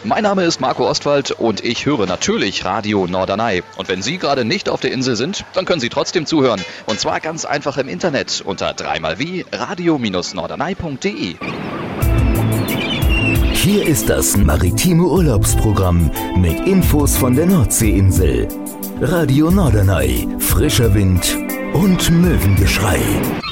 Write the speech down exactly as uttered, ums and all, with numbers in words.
Mein Name ist Marco Ostwald und ich höre natürlich Radio Norderney. Und wenn Sie gerade nicht auf der Insel sind, dann können Sie trotzdem zuhören. Und zwar ganz einfach im Internet unter dreimal wie radio norderney punkt de. Hier ist das maritime Urlaubsprogramm mit Infos von der Nordseeinsel. Radio Norderney, frischer Wind und Möwengeschrei.